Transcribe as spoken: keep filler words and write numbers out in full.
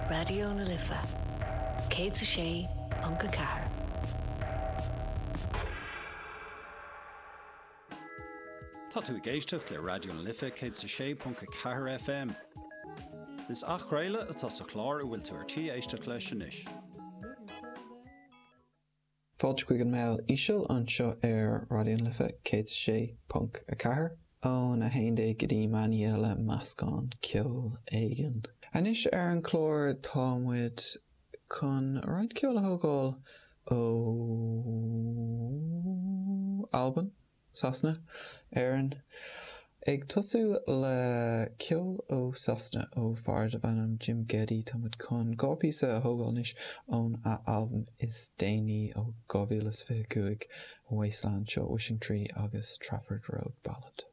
Radio na Lifa. Céad sa sé, Punca Car. Tá tú géisteach le Radio na Lifa céad sa sé Punca Car F M. Is ach réile atá sa chlár a bhfuil tú ar tí éisteach leis inis. Fáilte chuig an mail íseal anseo ar Radio na Lifa céad sa sé Punca Car. ó na haindé go dtí maníile meascán ceol éigean. Anis ar an chlór támuid chun roiint ceol a thógáil ó Alban, Sasna, Éireann. Ag tosú le ceol ó Sasna ó Fard a bhanam Jim Geddy támuid chun gápíosa a thógáil níos ón a Alban is déanaí ó two thousand twenty-two Wasteland seo Wishing Tree agus Trafford Road Ballad.